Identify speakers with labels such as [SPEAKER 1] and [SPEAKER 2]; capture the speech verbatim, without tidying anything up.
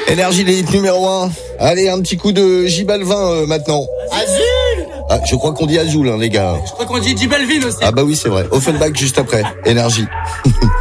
[SPEAKER 1] Énergie l'élite numéro un. Allez, un petit coup de J Balvin euh, maintenant.
[SPEAKER 2] Azul.
[SPEAKER 1] Ah, je crois qu'on dit Azul, hein, les gars.
[SPEAKER 2] Je crois qu'on dit J Balvin aussi.
[SPEAKER 1] Ah bah oui, c'est vrai. Offenbach juste après. Énergie.